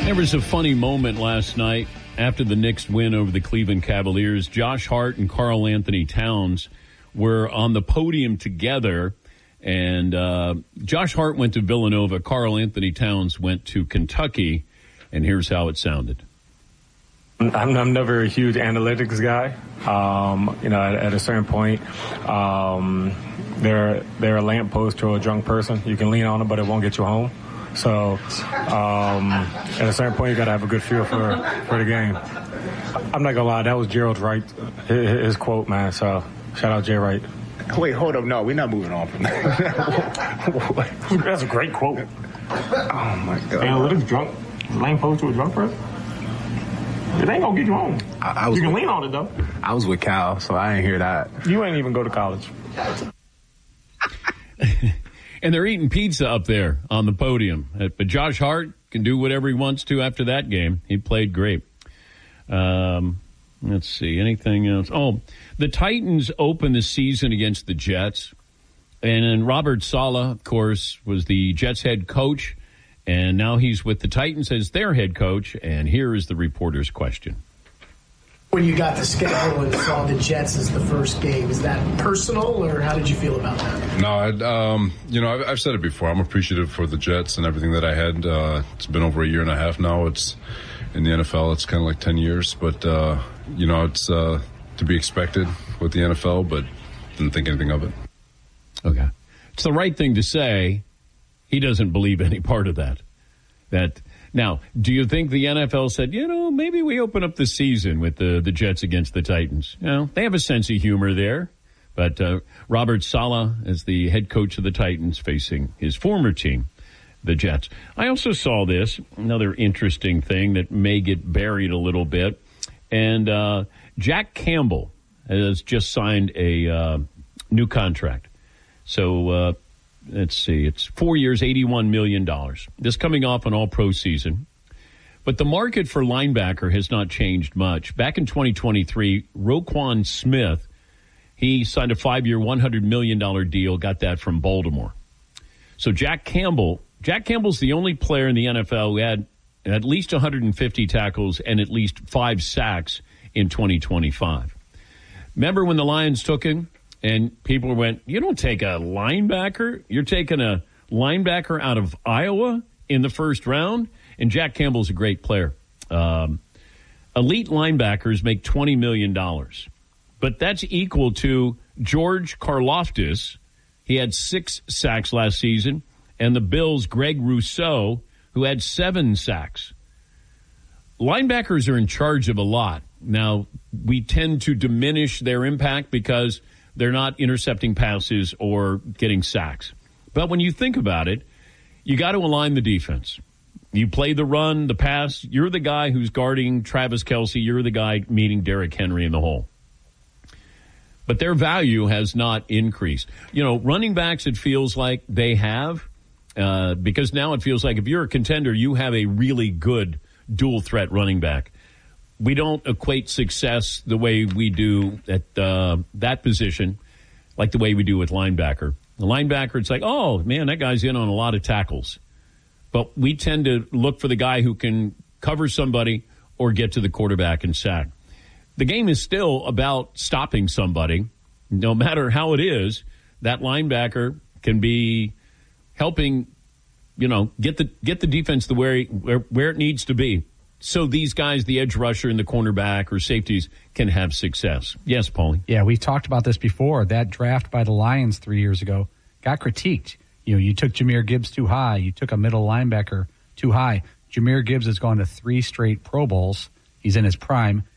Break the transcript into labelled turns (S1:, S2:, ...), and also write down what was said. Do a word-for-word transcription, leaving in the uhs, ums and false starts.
S1: There was a funny moment last night after the Knicks win over the Cleveland Cavaliers. Josh Hart and Karl Anthony Towns were on the podium together, and uh, Josh Hart went to Villanova. Karl Anthony Towns went to Kentucky, and here's how it sounded.
S2: I'm, I'm never a huge analytics guy. Um, you know, at, at a certain point, um, they're, they're a lamppost to a drunk person. You can lean on them, but it won't get you home. So um, at a certain point, you got to have a good feel for, for the game. I'm not going to lie, that was Gerald Wright, his, his quote, man. So shout out Jay Wright.
S3: Wait, hold up. No, we're not moving on from that.
S2: That's a great quote.
S3: Oh, my God.
S2: Analytics drunk, lamppost to a drunk person? It ain't going to get you home. I, I was you can with, lean on it, though.
S3: I was with Cal, so I ain't hear that.
S2: You ain't even go to college.
S1: And they're eating pizza up there on the podium. But Josh Hart can do whatever he wants to after that game. He played great. Um, let's see. Anything else? Oh, the Titans opened the season against the Jets. And then Robert Saleh, of course, was the Jets head coach. And now he's with the Titans as their head coach. And here is the reporter's question.
S4: When you got the schedule and saw the Jets as the first game, is that personal, or how did you feel about that?
S5: No, I'd, um, you know, I've, I've said it before. I'm appreciative for the Jets and everything that I had. Uh, it's been over a year and a half now. It's in the N F L. It's kind of like ten years, but uh, you know, it's uh, to be expected with the N F L. But didn't think anything of it.
S1: Okay, it's the right thing to say. He doesn't believe any part of that. That. Now, do you think the N F L said, you know, maybe we open up the season with the, the Jets against the Titans? You know, they have a sense of humor there. But uh, Robert Saleh is the head coach of the Titans facing his former team, the Jets. I also saw this, another interesting thing that may get buried a little bit. And uh, Jack Campbell has just signed a uh, new contract. So, uh let's see, it's four years, eighty-one million dollars. This coming off an all-pro season. But the market for linebacker has not changed much. Back in twenty twenty-three, Roquan Smith, he signed a five-year, one hundred million dollars deal, got that from Baltimore. So Jack Campbell, Jack Campbell's the only player in the N F L who had at least one hundred fifty tackles and at least five sacks in twenty twenty-five. Remember when the Lions took him? And people went, you don't take a linebacker. You're taking a linebacker out of Iowa in the first round. And Jack Campbell's a great player. Um, elite linebackers make twenty million dollars. But that's equal to George Karlaftis. He had six sacks last season. And the Bills' Greg Rousseau, who had seven sacks. Linebackers are in charge of a lot. Now, we tend to diminish their impact because they're not intercepting passes or getting sacks. But when you think about it, you got to align the defense. You play the run, the pass. You're the guy who's guarding Travis Kelce. You're the guy meeting Derrick Henry in the hole. But their value has not increased. You know, running backs, it feels like they have, uh, because now it feels like if you're a contender, you have a really good dual threat running back. We don't equate success the way we do at uh, that position, like the way we do with linebacker. The linebacker, it's like, oh, man, that guy's in on a lot of tackles. But we tend to look for the guy who can cover somebody or get to the quarterback and sack. The game is still about stopping somebody. No matter how it is, that linebacker can be helping, you know, get the get the defense the where, where, where it needs to be. So these guys, the edge rusher and the cornerback or safeties, can have success. Yes, Paulie?
S6: Yeah, we've talked about this before. That draft by the Lions three years ago got critiqued. You know, you took Jahmyr Gibbs too high. You took a middle linebacker too high. Jahmyr Gibbs has gone to three straight Pro Bowls. He's in his prime.